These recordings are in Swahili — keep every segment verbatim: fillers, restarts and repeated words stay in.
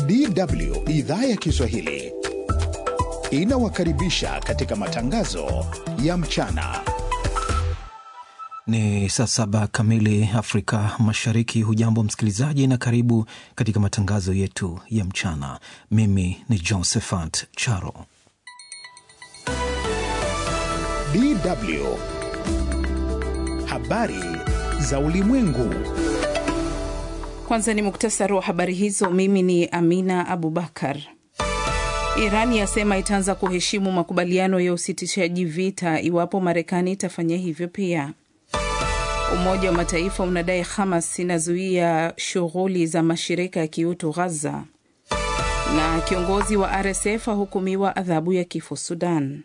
D W idhaa ya Kiswahili inawakaribisha katika matangazo ya mchana. Ni saa saba kamili Afrika Mashariki. Hujambo msikilizaji na karibu katika matangazo yetu ya mchana. Mimi ni Josephat Charo. D W habari za ulimwengu. Kwanza ni muktasari wa habari hizo. Mimi ni Amina Abubakar. Iran yasema itaanza kuheshimu makubaliano ya usitishaji vita iwapo Marekani itafanya hivyo pia. Umoja wa Mataifa unadai Hamas inazuia shughuli za mashirika ya kiutu Gaza. Na kiongozi wa R S F ahukumiwa adhabu ya kifo Sudan.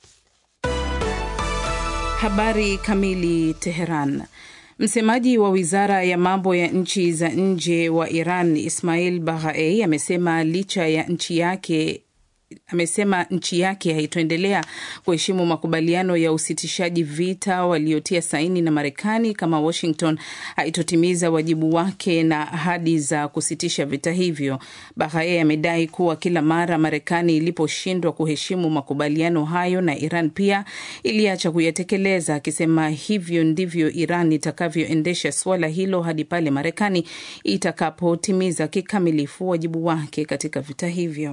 Habari kamili. Teheran. Msemaji wa wizara ya mambo ya nchi za nje wa Iran, Ismail Baghai, amesema licha ya nchi yake amesema nchi yake haitoendelea kuheshimu makubaliano ya usitishaji vita waliotia saini na Marekani kama Washington haitotimiza wajibu wake na ahadi za kusitisha vita hivyo. Baghai amedai kuwa kila mara Marekani iliposhindwa kuheshimu makubaliano hayo na Iran pia iliacha kuyatekeleza, akisema hivyo ndivyo Iran itakavyoendesha swala hilo hadi pale Marekani itakapotimiza kikamilifu wajibu wake katika vita hivyo.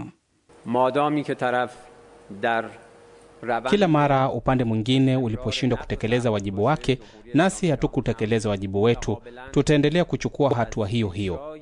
Kila mara upande mwingine uliposhindwa kutekeleza wajibu wake, nasi hatukutekeleza wajibu wetu, tutaendelea kuchukua hatua hiyo hiyo.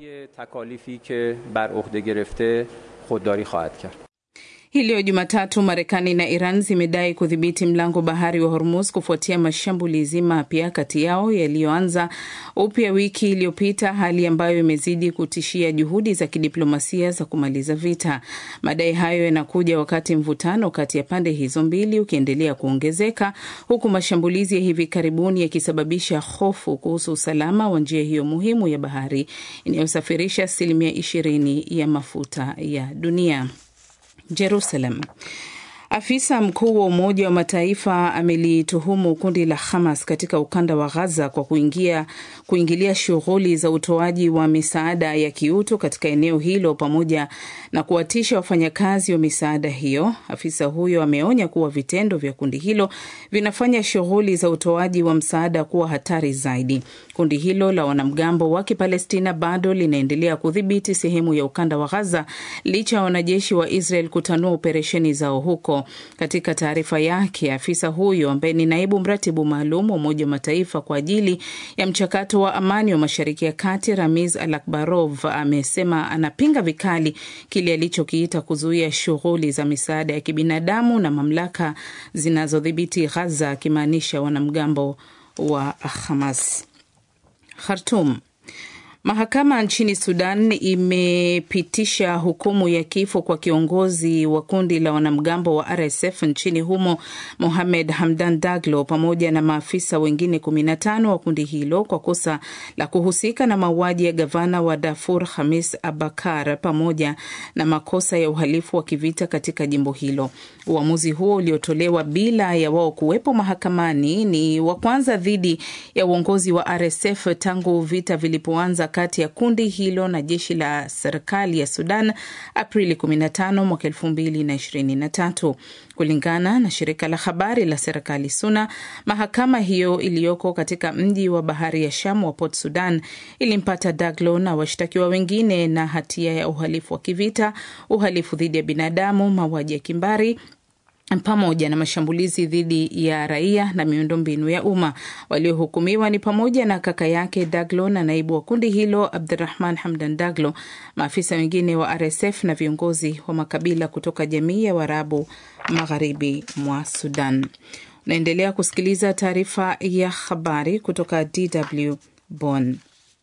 Hii leo Jumatatu, Marekani na Iran zimedai kudhibiti mlango bahari wa Hormuz kufuatia mashambulizi mapya kati yao yaliyoanza upya wiki iliyopita, hali ambayo imezidi kutishia juhudi za kidiplomasia za kumaliza vita. Madai hayo yanakuja wakati mvutano kati ya pande hizo mbili ukiendelea kuongezeka, huku mashambulizi ya hivi karibuni yakisababisha hofu kuhusu usalama wa njia hiyo muhimu ya bahari inayosafirisha asilimia ishirini ya mafuta ya dunia. Jerusalem. Afisa mkuu wa Umoja wa Mataifa amelituhumu kundi la Hamas katika ukanda wa Gaza kwa kuingia kuingilia shughuli za utoaji wa misaada ya kiutu katika eneo hilo pamoja na kuwatisha wafanyakazi wa misaada hiyo. Afisa huyo ameonya kuwa vitendo vya kundi hilo vinafanya shughuli za utoaji wa msaada kuwa hatari zaidi. Kundi hilo la wanamgambo wa Kipalestina bado linaendelea kudhibiti sehemu ya ukanda wa Gaza licha ya wanajeshi wa Israel kutanua operesheni zao huko. Katika taarifa yake, afisa huyo ambaye ni naibu mratibu maalum wa Umoja wa Mataifa kwa ajili ya mchakato wa amani wa Mashariki ya Kati, Ramiz Alakbarov, amesema anapinga vikali kile alichokiita kuzuia shughuli za misaada ya kibinadamu na mamlaka zinazodhibiti Gaza, akimaanisha wanamgambo wa Hamas. Khartoum. Mahakama nchini Sudan imepitisha hukumu ya kifo kwa kiongozi wa kundi la wanamgambo wa R S F nchini humo, Mohamed Hamdan Daglo, pamoja na maafisa wengine kumi na tano wa kundi hilo kwa kosa la kuhusika na mauaji ya gavana wa Darfur Hamis Abakar pamoja na makosa ya uhalifu wa kivita katika jimbo hilo. Uamuzi huo uliotolewa bila ya wao kuwepo mahakamani ni wa kwanza dhidi ya uongozi wa R S F tangu vita vilipoanza kati ya kundi hilo na jeshi la serikali ya Sudan Aprili kumi na tano mwaka elfu mbili na ishirini na tatu. Kulingana na shirika la habari la serikali Suna, mahakama hiyo iliyoko katika mji wa bahari ya Sham wa Port Sudan ilimpata Daglo na washtakiwa wengine na hatia ya uhalifu wa kivita, uhalifu dhidi ya binadamu, mauaji ya kimbari pamoja na mashambulizi dhidi ya raia na miundombinu ya umma. Waliohukumiwa ni pamoja na kaka yake Daglo na naibu wa kundi hilo Abdurrahman Hamdan Daglo, maafisa wengine wa R S F na viongozi wa makabila kutoka jamii ya Waarabu magharibi mwa Sudan. Unaendelea kusikiliza taarifa ya habari kutoka D W Bonn.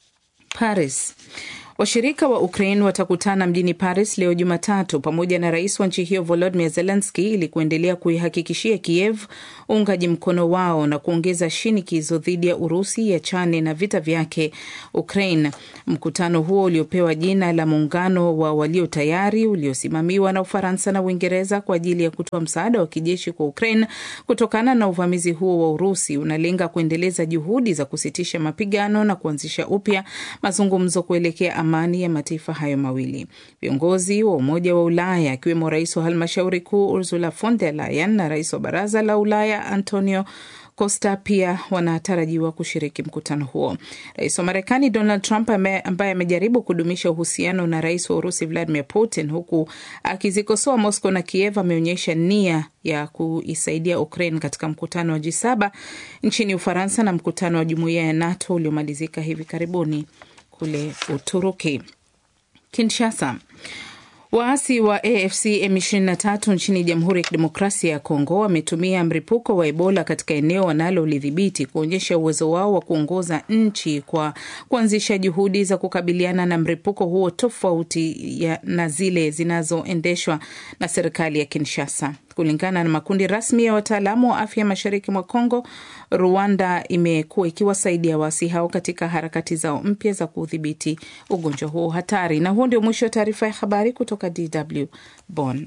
Paris. Washirika wa Ukraine watakutana mjini Paris leo Jumatatu pamoja na rais wa nchi hiyo Volodymyr Zelensky ili kuendelea kuihakikishia Kiev uungaji mkono wao na kuongeza shinikizo dhidi ya Urusi ya chane na vita vyake Ukraine. Mkutano huo uliopewa jina la muungano wa walio tayari uliosimamiwa na Ufaransa na Uingereza kwa ajili ya kutoa msaada wa kijeshi kwa Ukraine kutokana na uvamizi huo wa Urusi unalenga kuendeleza juhudi za kusitisha mapigano na kuanzisha upya mazungumzo kuelekea amani ya mataifa hayo mawili. Viongozi wa Umoja wa Ulaya akiwemo rais wa halmashauri kuu Ursula von der Leyen na rais wa Baraza la Ulaya Antonio Costa pia wanatarajiwa kushiriki mkutano huo. Rais wa Marekani Donald Trump ambaye amejaribu kudumisha uhusiano na rais wa Urusi Vladimir Putin huku akizikosoa Moscow na Kiev ameonyesha nia ya kuisaidia Ukraine katika mkutano wa G saba nchini Ufaransa na mkutano wa Jumuiya ya NATO uliomalizika hivi karibuni kule Uturuki. Kinshasa. Waasi wa A F C M ishirini na tatu nchini Jamhuri ya Kidemokrasia ya Kongo wametumia mripuko wa Ebola katika eneo wanalolidhibiti kuonyesha uwezo wao wa kuongoza nchi kwa kuanzisha juhudi za kukabiliana na mripuko huo tofauti ya na zile zinazoendeshwa na serikali ya Kinshasa. Kulingana na makundi rasmi ya wataalamu wa afya mashariki mwa Kongo, Rwanda imekuwa ikiwasaidia waasi hao katika harakati zao mpya za kudhibiti ugonjwa huo hatari. Na huo ndio mwisho wa taarifa ya habari kutoka D W Bonn.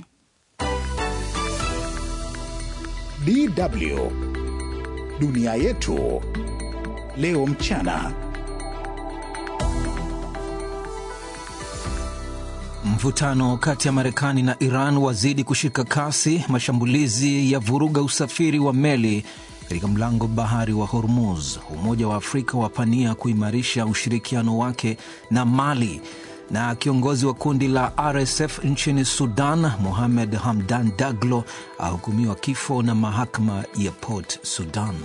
D W Dunia yetu leo mchana. Mvutano kati ya Marekani na Iran wazidi kushika kasi. Mashambulizi ya vuruga usafiri wa meli katika mlango bahari wa Hormuz. Umoja wa Afrika wapania kuimarisha ushirikiano wake na Mali. Na kiongozi wa kundi la R S F nchini Sudan, Mohamed Hamdan Daglo, ahukumiwa kifo na mahakama ya Port Sudan.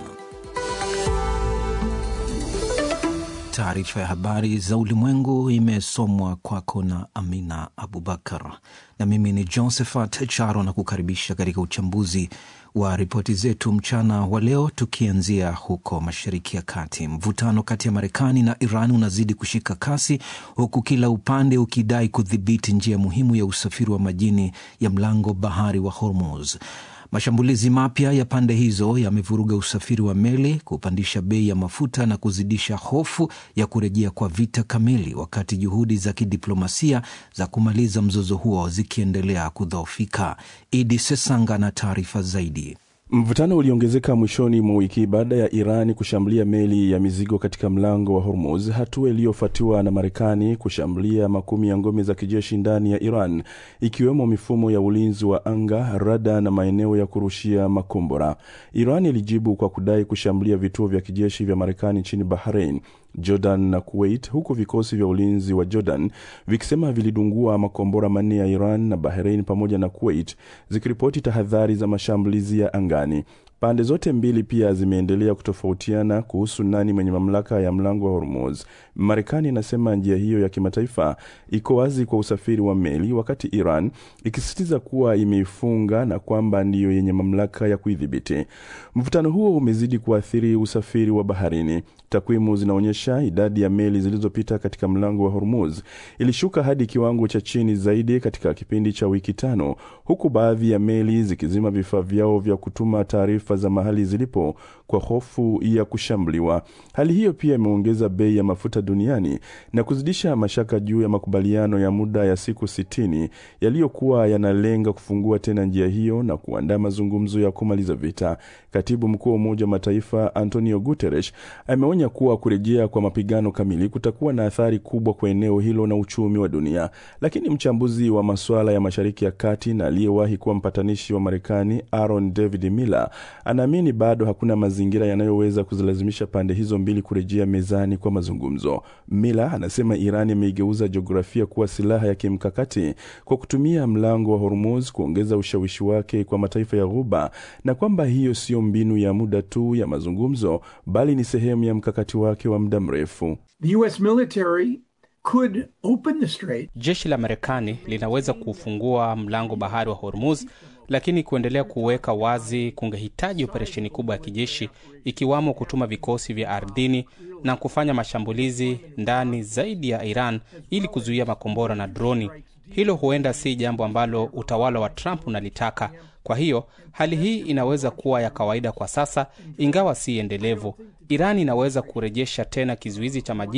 Taarifa ya habari za ulimwengu imesomwa kwako na Amina Abubakar. Na mimi ni Josephat Charo na kukaribisha katika uchambuzi wa ripoti zetu mchana wa leo, tukianzia huko Mashariki ya Kati. Mvutano kati ya Marekani na Iran unazidi kushika kasi, huku kila upande ukidai kudhibiti njia muhimu ya usafiri wa majini ya mlango bahari wa Hormuz. Mashambulizi mapya ya pande hizo yamevuruga usafiri wa meli, kupandisha bei ya mafuta na kuzidisha hofu ya kurejea kwa vita kamili, wakati juhudi za kidiplomasia za kumaliza mzozo huo zikiendelea kudhoofika. Idi Sesanga na taarifa zaidi. Mvutano uliongezeka mwishoni mwa wiki baada ya Iran kushambulia meli ya mizigo katika mlango wa Hormuz, hatua iliyofuatiwa na Marekani kushambulia makumi ya ngome za kijeshi ndani ya Iran, ikiwemo mifumo ya ulinzi wa anga, rada na maeneo ya kurushia makombora. Iran ilijibu kwa kudai kushambulia vituo vya kijeshi vya Marekani nchini Bahrain, Jordan na Kuwait, huku vikosi vya ulinzi wa Jordan vikisema vilidungua makombora manne ya Iran na Bahrain pamoja na Kuwait, zikiripoti tahadhari za mashambulizi ya angani. Pande zote mbili pia zimeendelea kutofautiana kuhusu nani mwenye mamlaka ya mlango wa Hormuz. Marekani inasema njia hiyo ya kimataifa iko wazi kwa usafiri wa meli, wakati Iran ikisisitiza kuwa imeifunga na kwamba ndiyo yenye mamlaka ya kuidhibiti. Mvutano huo umezidi kuathiri usafiri wa baharini. Takwimu zinaonyesha idadi ya meli zilizopita katika mlango wa Hormuz ilishuka hadi kiwango cha chini zaidi katika kipindi cha wiki tano, huku baadhi ya meli zikizima vifaa vyao vya kutuma taarifa za mahali zilipo kwa hofu ya kushambuliwa. Hali hiyo pia imeongeza bei ya mafuta duniani na kuzidisha mashaka juu ya makubaliano ya muda ya siku sitini yaliyokuwa yanalenga kufungua tena njia hiyo na kuandaa mazungumzo ya kumaliza vita. Katibu mkuu wa Umoja wa Mataifa Antonio Guterres ameonya kuwa kurejea kwa mapigano kamili kutakuwa na athari kubwa kwa eneo hilo na uchumi wa dunia. Lakini mchambuzi wa masuala ya Mashariki ya Kati na aliyewahi kuwa mpatanishi wa Marekani Aaron David Miller anaamini bado hakuna mazingira yanayoweza kuzilazimisha pande hizo mbili kurejea mezani kwa mazungumzo. Miller anasema Iran imeigeuza jiografia kuwa silaha ya kimkakati kwa kutumia mlango wa Hormuz kuongeza ushawishi wake kwa mataifa ya Ghuba, na kwamba hiyo sio mbinu ya muda tu ya mazungumzo bali ni sehemu ya mkakati wake wa muda mrefu. The U S military could open the strait. Jeshi la Marekani linaweza kufungua mlango bahari wa Hormuz, lakini kuendelea kuweka wazi kungehitaji operesheni kubwa ya kijeshi, ikiwamo kutuma vikosi vya ardhini na kufanya mashambulizi ndani zaidi ya Iran ili kuzuia makombora na droni. Hilo huenda si jambo ambalo utawala wa Trump unalitaka. Kwa hiyo, hali hii inaweza kuwa ya kawaida kwa sasa, ingawa si endelevu. Iran inaweza kurejesha tena kizuizi cha majini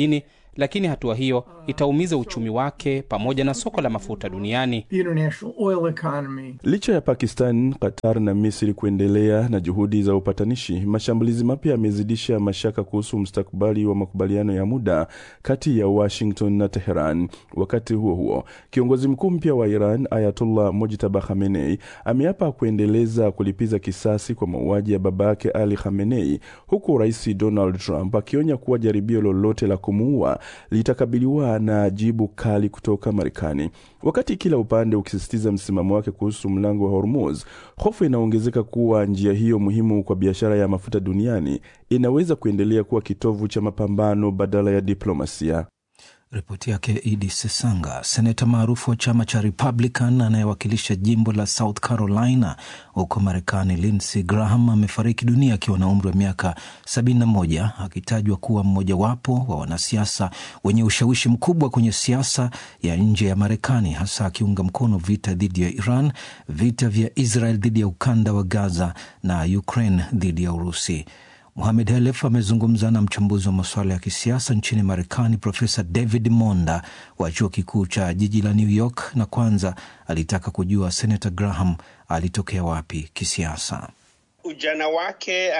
lakini hatua hiyo itaumiza uchumi wake pamoja na soko la mafuta duniani. The international oil economy. Licha ya Pakistan, Qatar na Misri kuendelea na juhudi za upatanishi, mashambulizi mapya yamezidisha mashaka kuhusu mustakabali wa makubaliano ya muda kati ya Washington na Tehran. Wakati huo huo, kiongozi mkuu mpya wa Iran Ayatollah Mojtaba Khamenei ameapa kuendeleza kulipiza kisasi kwa mauaji ya babake Ali Khamenei, huku Rais Donald Trump akionya kuwa jaribio lolote la kumuua litakabiliwa na jibu kali kutoka Marekani. Wakati kila upande ukisisitiza msimamo wake kuhusu mlango wa Hormuz, hofu inaongezeka kuwa njia hiyo muhimu kwa biashara ya mafuta duniani inaweza kuendelea kuwa kitovu cha mapambano badala ya diplomasia. Ripoti yake Idi Sesanga. Seneta maarufu wa chama cha Republican anayewakilisha jimbo la South Carolina huko Marekani, Lindsey Graham amefariki dunia akiwa na umri wa miaka sabini na moja, akitajwa kuwa mmojawapo wa wanasiasa wenye ushawishi mkubwa kwenye siasa ya nje ya Marekani, hasa akiunga mkono vita dhidi ya Iran, vita vya Israel dhidi ya ukanda wa Gaza na Ukraine dhidi ya Urusi. Mohamed Helef amezungumza na mchambuzi wa masuala ya kisiasa nchini Marekani, Profesa David Monda wa chuo kikuu cha jiji la New York, na kwanza alitaka kujua Senator Graham alitokea wapi kisiasa. Ujana wake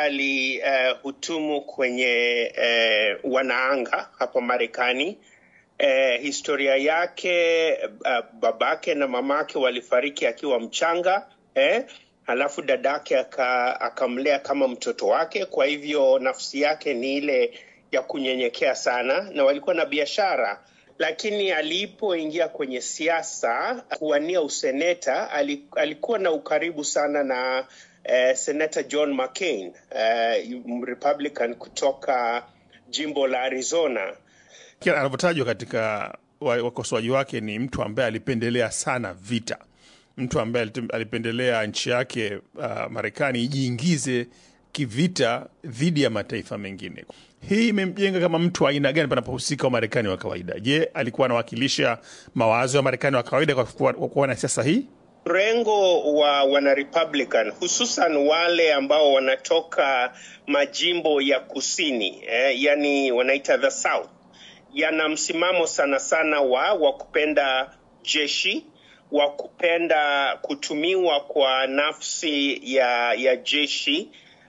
alihutumu uh, kwenye uh, wanaanga hapa Marekani. Uh, historia yake, uh, babake na mamake walifariki akiwa mchanga, eh? Halafu dadake akamlea kama mtoto wake, kwa hivyo nafsi yake ni ile ya kunyenyekea sana, na walikuwa na biashara. Lakini alipoingia kwenye siasa kuwania useneta, alikuwa na ukaribu sana na uh, Senator John McCain, uh, Republican kutoka jimbo la Arizona. Kila anavyotajwa katika wakosoaji wake ni mtu ambaye alipendelea sana vita. Mtu ambaye alipendelea nchi yake uh, Marekani ijiingize kivita dhidi ya mataifa mengine. Hii imemjenga kama mtu aina gani panapohusika wa Marekani wa kawaida? Je, alikuwa anawakilisha mawazo ya Marekani wa kawaida kwa kuwa, kuwa na siasa hii? Rengo wa wana Republican, hususan wale ambao wanatoka majimbo ya kusini, eh, yani wanaita the South, yana msimamo sana sana wa, wa kupenda jeshi, wa kupenda kutumiwa kwa nafsi ya, ya jeshi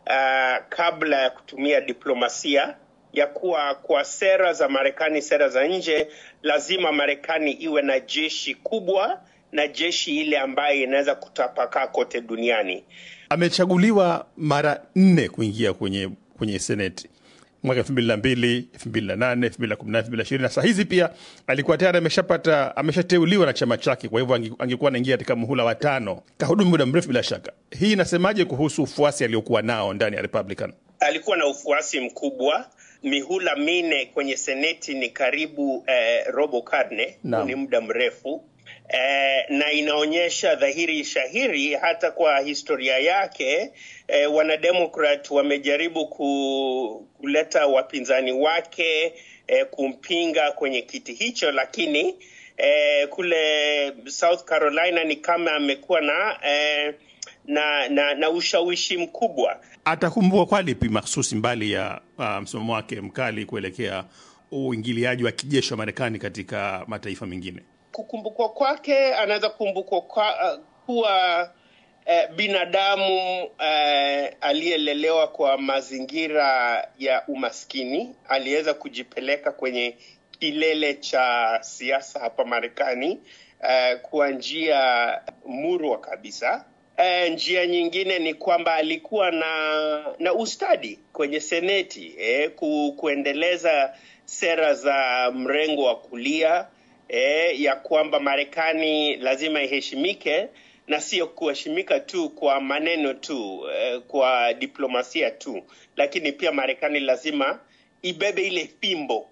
uh, kabla ya kutumia diplomasia, ya kuwa kwa sera za Marekani, sera za nje, lazima Marekani iwe na jeshi kubwa na jeshi ile ambaye inaweza kutapakaa kote duniani. Amechaguliwa mara nne kuingia kwenye kwenye Senate. Mwaka elfu mbili na mbili, elfu mbili na nane, elfu mbili na kumi na nane, elfu mbili na ishirini, na saa hizi pia alikuwa tayari ameshapata ameshateuliwa na chama chake, kwa hivyo angekuwa anaingia katika muhula wa tano. Kahudumu muda mrefu bila shaka. Hii inasemaje kuhusu ufuasi aliokuwa nao ndani ya Republican? Alikuwa na ufuasi mkubwa. Mihula mine kwenye Seneti ni karibu eh, robo karne, ni muda mrefu. Eh, na inaonyesha dhahiri shahiri hata kwa historia yake. Eh, wanademokrat wamejaribu ku, kuleta wapinzani wake eh, kumpinga kwenye kiti hicho, lakini eh, kule South Carolina ni kama amekuwa na, eh, na, na, na ushawishi mkubwa. Atakumbukwa kwa lipi mahsusi mbali ya uh, msimamo wake mkali kuelekea uingiliaji wa kijeshi wa Marekani katika mataifa mengine? Kukumbukwa kwake, anaweza kukumbukwa kwa, uh, kuwa uh, binadamu uh, aliyelelewa kwa mazingira ya umaskini. Aliweza kujipeleka kwenye kilele cha siasa hapa Marekani uh, kwa njia murwa kabisa. Uh, njia nyingine ni kwamba alikuwa na na ustadi kwenye Seneti, eh, ku, kuendeleza sera za mrengo wa kulia, eh, ya kwamba Marekani lazima iheshimike, na sio kuheshimika tu kwa maneno tu, eh, kwa diplomasia tu, lakini pia Marekani lazima ibebe ile fimbo.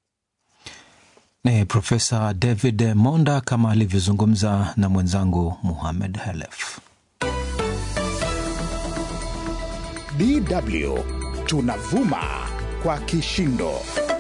Ni Profesa David Monda kama alivyozungumza na mwenzangu Mohamed Helef. D W tunavuma kwa kishindo.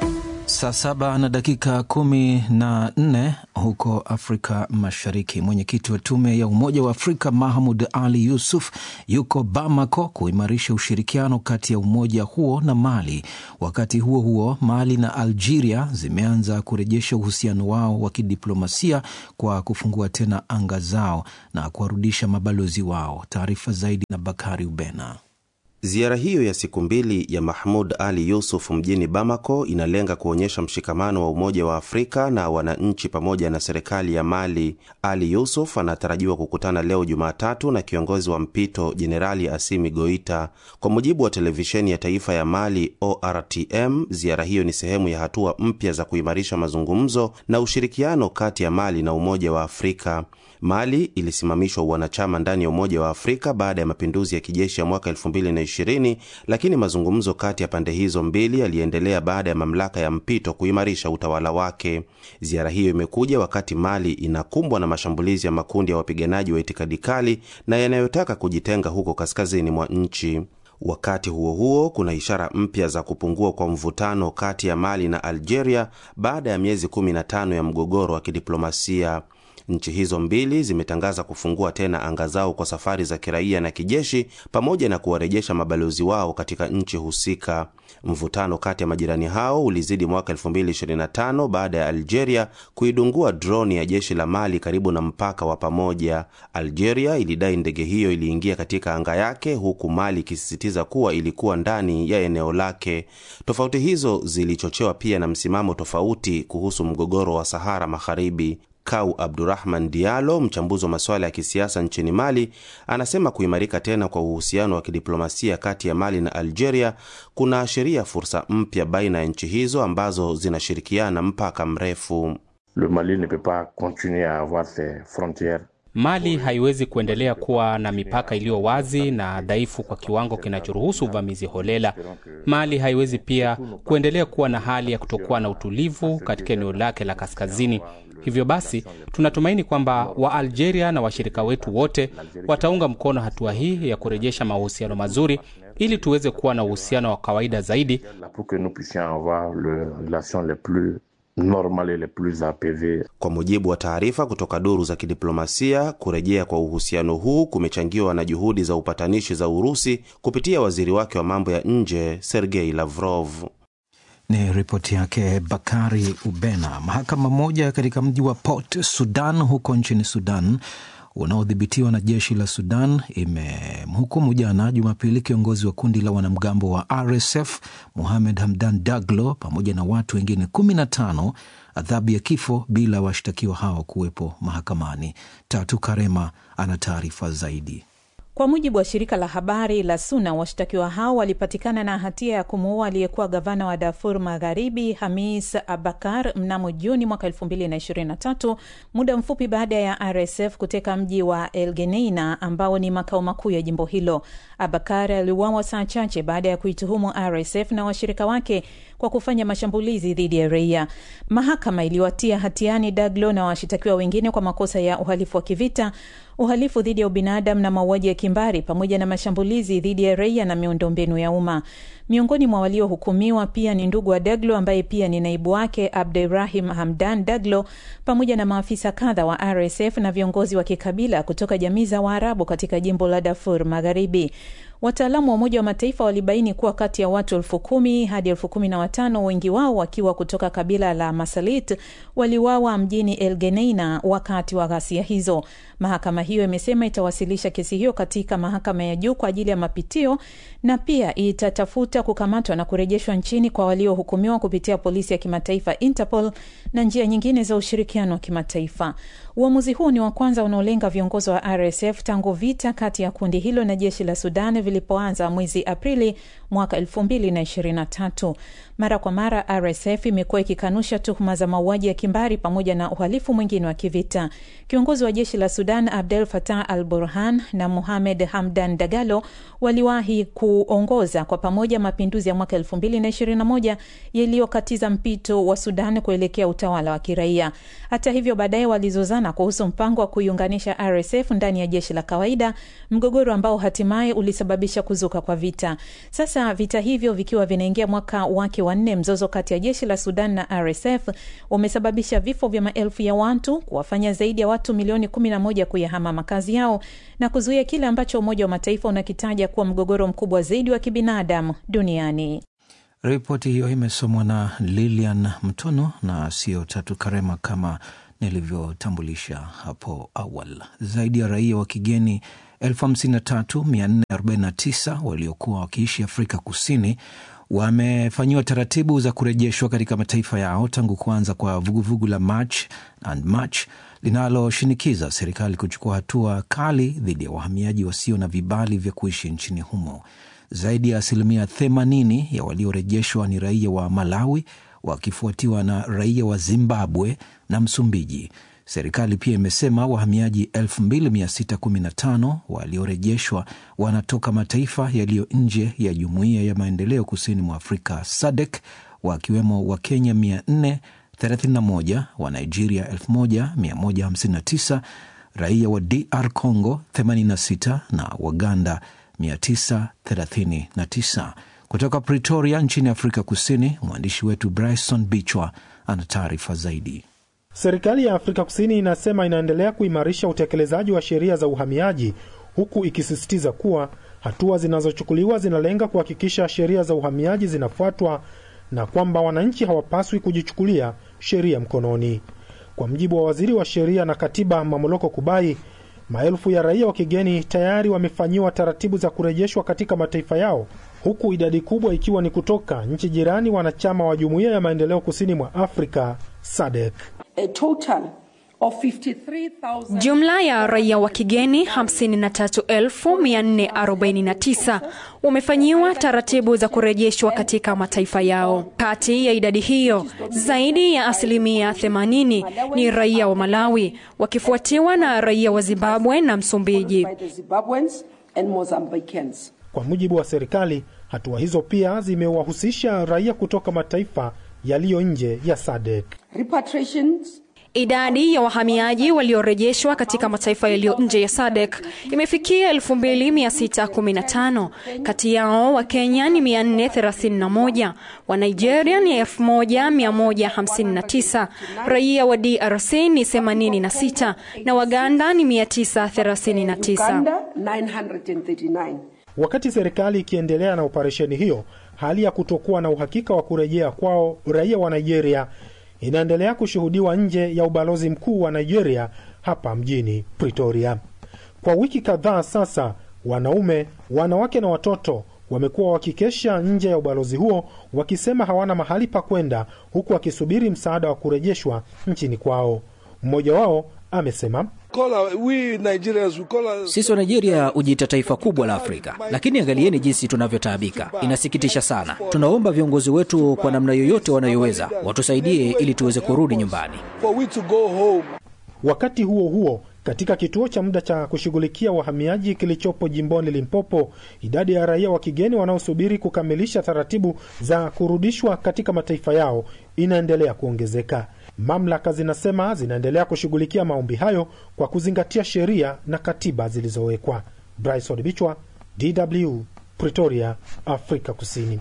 Saa saba na dakika kumi na nne huko Afrika Mashariki. Mwenyekiti wa tume ya Umoja wa Afrika Mahmoud Ali Yusuf yuko Bamako kuimarisha ushirikiano kati ya umoja huo na Mali. Wakati huo huo, Mali na Algeria zimeanza kurejesha uhusiano wao wa kidiplomasia kwa kufungua tena anga zao na kuwarudisha mabalozi wao. Taarifa zaidi na Bakari Ubena. Ziara hiyo ya siku mbili ya Mahmoud Ali Yusuf mjini Bamako inalenga kuonyesha mshikamano wa Umoja wa Afrika na wananchi pamoja na serikali ya Mali. Ali Yusuf anatarajiwa kukutana leo Jumatatu na kiongozi wa mpito Jenerali Assimi Goita. Kwa mujibu wa televisheni ya taifa ya Mali O R T M, ziara hiyo ni sehemu ya hatua mpya za kuimarisha mazungumzo na ushirikiano kati ya Mali na Umoja wa Afrika. Mali ilisimamishwa wanachama ndani ya Umoja wa Afrika baada ya mapinduzi ya kijeshi ya mwaka elfu mbili na ishirini, lakini mazungumzo kati ya pande hizo mbili yaliendelea baada ya mamlaka ya mpito kuimarisha utawala wake. Ziara hiyo imekuja wakati Mali inakumbwa na mashambulizi ya makundi ya wapiganaji wa itikadi kali na yanayotaka kujitenga huko kaskazini mwa nchi. Wakati huo huo, kuna ishara mpya za kupungua kwa mvutano kati ya Mali na Algeria baada ya miezi kumi na tano ya mgogoro wa kidiplomasia. Nchi hizo mbili zimetangaza kufungua tena anga zao kwa safari za kiraia na kijeshi pamoja na kuwarejesha mabalozi wao katika nchi husika. Mvutano kati ya majirani hao ulizidi mwaka elfu mbili ishirini na tano baada ya Algeria kuidungua droni ya jeshi la Mali karibu na mpaka wa pamoja. Algeria ilidai ndege hiyo iliingia katika anga yake, huku Mali ikisisitiza kuwa ilikuwa ndani ya eneo lake. Tofauti hizo zilichochewa pia na msimamo tofauti kuhusu mgogoro wa Sahara Magharibi. Kau Abdurrahman Diallo, mchambuzi wa masuala ya kisiasa nchini Mali, anasema kuimarika tena kwa uhusiano wa kidiplomasia kati ya Mali na Algeria kunaashiria fursa mpya baina ya nchi hizo ambazo zinashirikiana mpaka mrefu. Le Mali ne peut pas continuer à avoir ses frontières. Mali haiwezi kuendelea kuwa na mipaka iliyo wazi na dhaifu kwa kiwango kinachoruhusu uvamizi holela. Mali haiwezi pia kuendelea kuwa na hali ya kutokuwa na utulivu katika eneo lake la kaskazini. Hivyo basi, tunatumaini kwamba wa Algeria na washirika wetu wote wataunga mkono hatua hii ya kurejesha mahusiano mazuri ili tuweze kuwa na uhusiano wa kawaida zaidi. Kwa mujibu wa taarifa kutoka duru za kidiplomasia, kurejea kwa uhusiano huu kumechangiwa na juhudi za upatanishi za Urusi kupitia waziri wake wa mambo ya nje Sergei Lavrov. Ni ripoti yake Bakari Ubena. Mahakama moja katika mji wa Port Sudan huko nchini Sudan unaodhibitiwa na jeshi la Sudan imemhukumu jana Jumapili kiongozi wa kundi la wanamgambo wa R S F Mohamed Hamdan Daglo pamoja na watu wengine kumi na tano adhabu ya kifo bila washtakiwa hao kuwepo mahakamani. Tatu Karema ana taarifa zaidi. Kwa mujibu wa shirika la habari la Suna, washtakiwa hao walipatikana na hatia ya kumuua aliyekuwa gavana wa Darfur Magharibi Hamis Abakar mnamo Juni mwaka elfu mbili na ishirini na tatu, muda mfupi baada ya R S F kuteka mji wa El Geneina ambao ni makao makuu ya jimbo hilo. Abakar aliuawa saa chache baada ya kuituhumu R S F na washirika wake kwa kufanya mashambulizi dhidi ya raia. Mahakama iliwatia hatiani Daglo na washitakiwa wengine kwa makosa ya uhalifu wa kivita, uhalifu dhidi ya ubinadamu na mauaji ya kimbari pamoja na mashambulizi dhidi ya raia na miundombinu ya umma. Miongoni mwa waliohukumiwa pia ni ndugu wa Daglo ambaye pia ni naibu wake Abderrahim Hamdan Daglo pamoja na maafisa kadha wa R S F na viongozi wa kikabila kutoka jamii za Waarabu katika jimbo la Darfur Magharibi. Wataalamu wa Umoja wa Mataifa walibaini kuwa kati ya watu elfu kumi hadi elfu kumi na watano, wengi wao wakiwa kutoka kabila la Masalit, waliwawa mjini El Geneina wakati wa ghasia hizo. Mahakama hiyo imesema itawasilisha kesi hiyo katika mahakama ya juu kwa ajili ya mapitio na pia itatafuta kukamatwa na kurejeshwa nchini kwa waliohukumiwa kupitia polisi ya kimataifa Interpol na njia nyingine za ushirikiano wa kimataifa. Uamuzi huu ni wa kwanza unaolenga viongozi wa R S F tangu vita kati ya kundi hilo na jeshi la Sudan vilipoanza mwezi Aprili mwaka elfu mbili na ishirini na tatu. Mara kwa mara R S F imekuwa ikikanusha tuhuma za mauaji ya kimbari pamoja na uhalifu mwingine wa kivita. Kiongozi wa jeshi la Sudan Abdel Fattah al-Burhan na Mohamed Hamdan Dagalo waliwahi kuongoza kwa pamoja mapinduzi ya mwaka elfu mbili na ishirini na moja yaliyokatiza mpito wa Sudan kuelekea utawala wa kiraia. Hata hivyo, baadaye walizozana kuhusu mpango wa kuiunganisha R S F ndani ya jeshi la kawaida, mgogoro ambao hatimaye ulisababisha kuzuka kwa vita. Sasa vita hivyo vikiwa vinaingia mwaka wake wa nne, mzozo kati ya jeshi la Sudan na R S F umesababisha vifo vya maelfu ya watu, kuwafanya zaidi ya watu milioni kumi na moja kuyahama makazi yao na kuzuia kile ambacho Umoja wa Mataifa unakitaja kuwa mgogoro mkubwa zaidi wa kibinadamu duniani. Ripoti hiyo imesomwa na Lilian Mtono na sio Tatu Karema kama nilivyotambulisha hapo awali. Zaidi ya raia wa kigeni elfu hamsini na tatu mia nne arobaini na tisa waliokuwa wakiishi Afrika Kusini wamefanyiwa taratibu za kurejeshwa katika mataifa yao tangu kuanza kwa vuguvugu la March and March linaloshinikiza serikali kuchukua hatua kali dhidi ya wahamiaji wasio na vibali vya kuishi nchini humo. Zaidi ya asilimia themanini ya waliorejeshwa ni raia wa Malawi, wakifuatiwa na raia wa Zimbabwe na Msumbiji. Serikali pia imesema wahamiaji elfu mbili mia sita kumi na tano waliorejeshwa wanatoka mataifa yaliyo nje ya Jumuiya ya Maendeleo Kusini mwa Afrika S A D C, wakiwemo wa Kenya mia nne thelathini na moja, wa Nigeria elfu moja mia moja hamsini na tisa, raia wa D R Congo themanini na sita na Waganda mia tisa thelathini na tisa. Kutoka Pretoria nchini Afrika Kusini, mwandishi wetu Bryson Bichwa ana taarifa zaidi. Serikali ya Afrika Kusini inasema inaendelea kuimarisha utekelezaji wa sheria za uhamiaji, huku ikisisitiza kuwa hatua zinazochukuliwa zinalenga kuhakikisha sheria za uhamiaji zinafuatwa na kwamba wananchi hawapaswi kujichukulia sheria mkononi. Kwa mjibu wa waziri wa sheria na katiba Mamoloko Kubai, maelfu ya raia wa kigeni tayari wamefanyiwa taratibu za kurejeshwa katika mataifa yao, huku idadi kubwa ikiwa ni kutoka nchi jirani wanachama wa Jumuiya ya Maendeleo Kusini mwa Afrika S A D C. A total of fifty-three thousand... Jumla ya raia wa kigeni hamsini na tatu elfu mia nne arobaini na tisa wamefanyiwa taratibu za kurejeshwa katika mataifa yao. Kati ya idadi hiyo, zaidi ya asilimia themanini ni raia wa Malawi, wakifuatiwa na raia wa Zimbabwe na Msumbiji. Kwa mujibu wa serikali, hatua hizo pia zimewahusisha raia kutoka mataifa yaliyo nje ya S A D C. Repatriations. Idadi ya wahamiaji waliorejeshwa katika mataifa yaliyo nje ya S A D C imefikia elfu mbili mia sita kumi na tano. Kati yao wa Kenya ni mia nne thelathini na moja, wa Nigeria ni elfu moja mia moja hamsini na tisa, raia wa D R C ni themanini na sita na Waganda ni mia tisa thelathini na tisa. Wakati serikali ikiendelea na operesheni hiyo, hali ya kutokuwa na uhakika wa kurejea kwao raia wa Nigeria inaendelea kushuhudiwa nje ya ubalozi mkuu wa Nigeria hapa mjini Pretoria. Kwa wiki kadhaa sasa, wanaume, wanawake na watoto wamekuwa wakikesha nje ya ubalozi huo wakisema hawana mahali pa kwenda, huku wakisubiri msaada wa kurejeshwa nchini kwao. Mmoja wao amesema, sisi wa Nigeria hujiita taifa kubwa la Afrika, lakini angalieni jinsi tunavyotaabika. Inasikitisha sana. Tunaomba viongozi wetu kwa namna yoyote wanayoweza watusaidie ili tuweze kurudi nyumbani. Wakati huo huo, katika kituo cha muda cha kushughulikia wahamiaji kilichopo jimboni Limpopo, idadi ya raia wa kigeni wanaosubiri kukamilisha taratibu za kurudishwa katika mataifa yao inaendelea kuongezeka. Mamlaka zinasema zinaendelea kushughulikia maombi hayo kwa kuzingatia sheria na katiba zilizowekwa. Bryson Bichwa, D W, Pretoria, Afrika Kusini.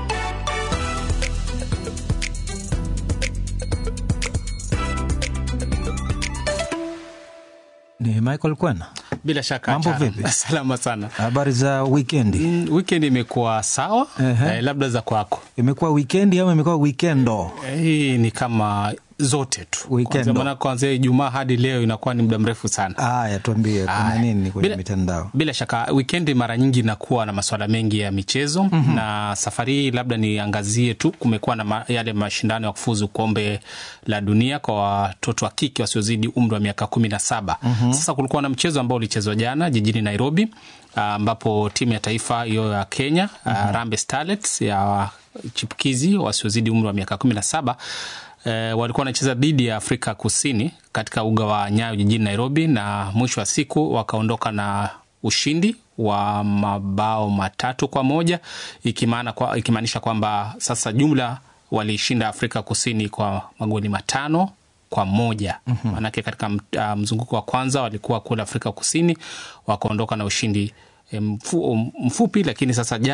Ni Michael Kwena. Bila shaka. Mambo vipi? Salama sana. Habari za weekendi? Mm, weekendi imekuwa sawa. Uh-huh. Eh, labda za kwako. Imekuwa weekendi au imekuwa weekendo? Eh, hii ni kama zote tu. Kwanza maana kuanzia Ijumaa hadi leo inakuwa ni muda mrefu sana. Haya, tuambie kuna nini kwenye bila, mitandao? Bila shaka weekend mara nyingi inakuwa na masuala mengi ya michezo. Mm-hmm. Na safari labda niangazie tu, kumekuwa na ma, yale mashindano ya kufuzu kombe la dunia kwa watoto wa kike wasiozidi umri wa miaka kumi na saba. Mm-hmm. Sasa kulikuwa na mchezo ambao ulichezwa jana jijini Nairobi, ambapo timu ya taifa hiyo ya Kenya, mm-hmm. uh, Harambee Starlets ya chipukizi wasiozidi umri wa miaka kumi na saba E, walikuwa wanacheza dhidi ya Afrika Kusini katika uga wa Nyayo jijini Nairobi, na mwisho wa siku wakaondoka na ushindi wa mabao matatu kwa moja, ikimaana kwa, ikimaanisha kwamba sasa jumla walishinda Afrika Kusini kwa magoli matano kwa moja. Mm-hmm. Manake katika uh, mzunguko wa kwanza walikuwa kule Afrika Kusini, wakaondoka na ushindi mfu, mfupi, lakini sasa